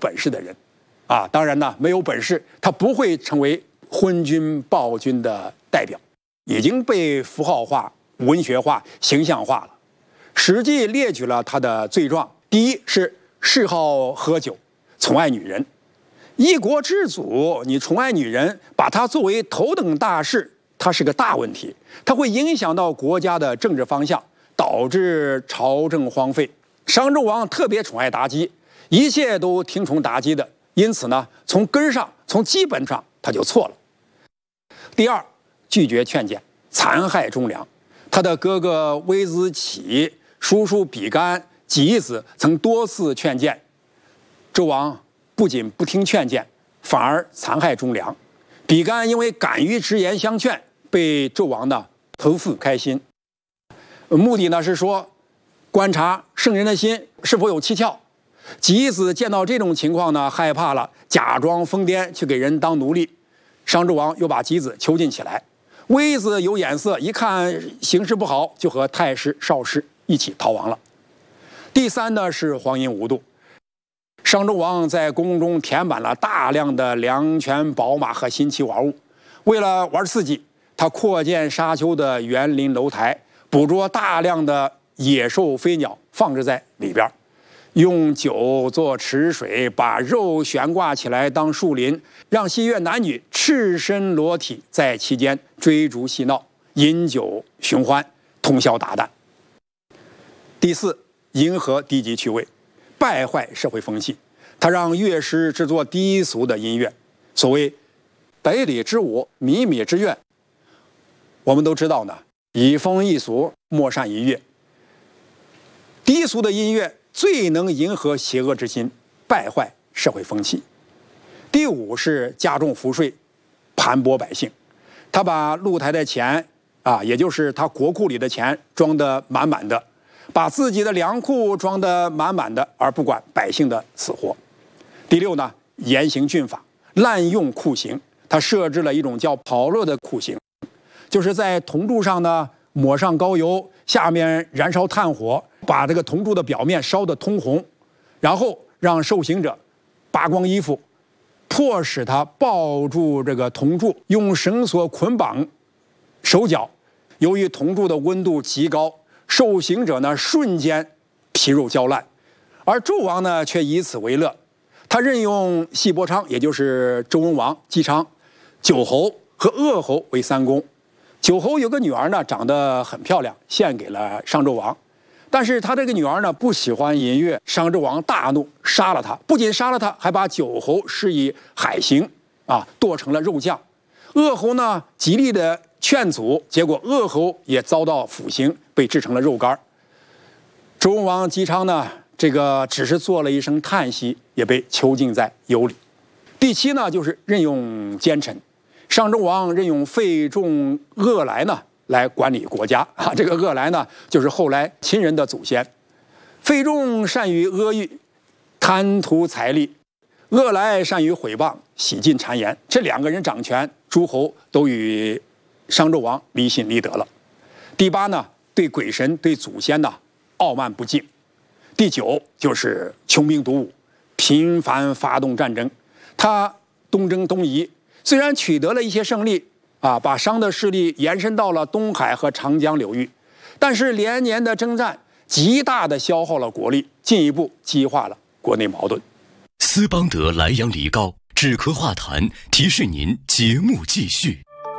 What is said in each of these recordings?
本事的人，啊，当然呢，没有本事，他不会成为昏君暴君的代表，已经被符号化、文学化、形象化了。《史记》列举了他的罪状，第一是嗜好喝酒，宠爱女人。一国之主，你宠爱女人，把她作为头等大事，它是个大问题，它会影响到国家的政治方向，导致朝政荒废。商纣王特别宠爱妲己，一切都听从妲己的，因此呢，从根上、从基本上他就错了。第二，拒绝劝谏，残害忠良。他的哥哥微子启、叔叔比干、箕子曾多次劝谏，纣王不仅不听劝谏，反而残害忠良。比干因为敢于直言相劝，被纣王呢投腹开心，目的呢是说观察圣人的心是否有蹊跷。箕子见到这种情况呢，害怕了，假装疯癫去给人当奴隶。商纣王又把箕子囚禁起来。微子有眼色，一看形势不好，就和太师、少师一起逃亡了。第三呢是荒淫无度。商纣王在宫中填满了大量的良犬、宝马和新奇玩物，为了玩刺激，他扩建沙丘的园林楼台，捕捉大量的野兽飞鸟，放置在里边，用酒做池水，把肉悬挂起来当树林，让西越男女赤身裸体在其间追逐嬉闹，饮酒寻欢，通宵达旦。第四，迎合低级趣味，败坏社会风气。他让乐师制作低俗的音乐，所谓百里之舞，靡靡之乐。我们都知道呢，以风易俗，莫善于乐。低俗的音乐最能迎合邪恶之心，败坏社会风气。第五是加重赋税，盘剥百姓。他把露台的钱啊，也就是他国库里的钱装得满满的，把自己的粮库装得满满的，而不管百姓的死活。第六呢，严刑峻法，滥用酷刑。他设置了一种叫炮烙的酷刑，就是在铜柱上呢抹上膏油，下面燃烧炭火，把这个铜柱的表面烧得通红，然后让受刑者扒光衣服，迫使他抱住这个铜柱，用绳索捆绑手脚。由于铜柱的温度极高，受刑者呢瞬间皮肉焦烂，而纣王呢却以此为乐。他任用细伯昌，也就是周文王姬昌、九侯和鄂侯为三公。九侯有个女儿呢，长得很漂亮，献给了商纣王。但是他这个女儿呢不喜欢音乐，商纣王大怒，杀了她。不仅杀了她，还把九侯施以海刑，剁成了肉酱。鄂侯呢极力的劝阻，结果鄂侯也遭到腐刑，被制成了肉干。周文王姬昌呢，这个只是做了一声叹息，也被囚禁在羑里。第七呢，就是任用奸臣。商纣王任用费仲、鄂来呢来管理国家啊。这个鄂来呢，就是后来秦人的祖先。费仲善于阿谀，贪图财力；鄂来善于毁谤，洗尽谗言。这两个人掌权，诸侯都与商纣王离心离德了。第八呢，对鬼神、对祖先呢傲慢不敬。第九就是穷兵黩武，频繁发动战争。他东征东夷，虽然取得了一些胜利把商的势力延伸到了东海和长江流域，但是连年的征战极大的消耗了国力，进一步激化了国内矛盾。 斯邦德莱阳梨膏止咳化痰，提示您节目继续。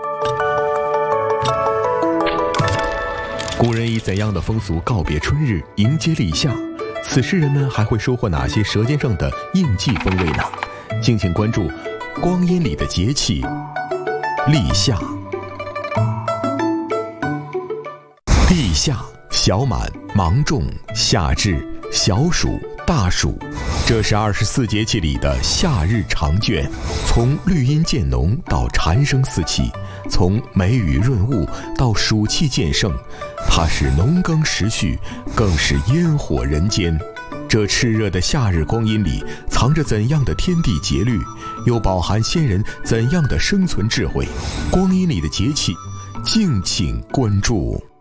古人以怎样的风俗告别春日，迎接立夏？此时人们还会收获哪些舌尖上的应季风味呢？敬请关注光阴里的节气立夏。立夏，小满、芒种、夏至、小暑、大暑，这是24节气里的夏日长卷。从绿荫渐浓到蝉声四起，从梅雨润物到暑气渐盛，它是农耕时序，更是烟火人间。这炽热的夏日光阴里，藏着怎样的天地节律，又饱含先人怎样的生存智慧？光阴里的节气，敬请关注。